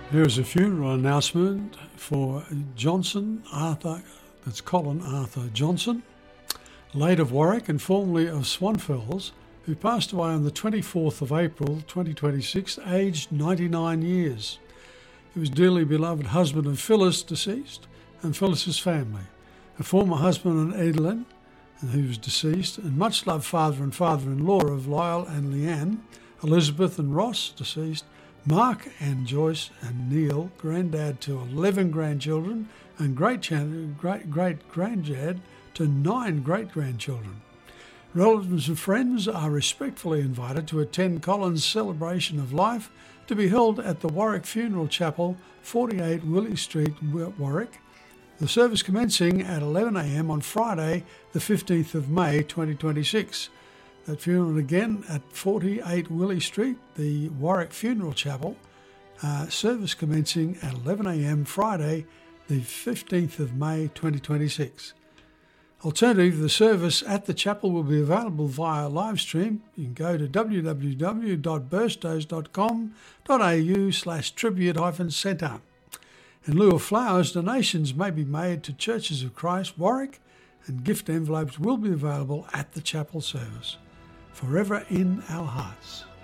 Here is a funeral announcement for Johnson Arthur, that's Colin Arthur Johnson, late of Warwick and formerly of Swanfells, who passed away on the 24th of April 2026, aged 99 years. He was dearly beloved husband of Phyllis, deceased, and Phyllis's family, a former husband of Edelyn, who was deceased, and much loved father and father-in-law of Lyle and Leanne, Elizabeth and Ross, deceased, Mark and Joyce and Neil, granddad to 11 grandchildren, and great-granddad to 9 great-grandchildren. Relatives and friends are respectfully invited to attend Colin's celebration of life, to be held at the Warwick Funeral Chapel, 48 Willie Street, Warwick. The service commencing at 11 a.m. on Friday, the 15th of May 2026. That funeral again at 48 Willie Street, the Warwick Funeral Chapel. Service commencing at 11 a.m. Friday, the 15th of May 2026. Alternatively, the service at the chapel will be available via live stream. You can go to www.burstos.com.au/tribute-centre. In lieu of flowers, donations may be made to Churches of Christ, Warwick, and gift envelopes will be available at the chapel service. Forever in our hearts.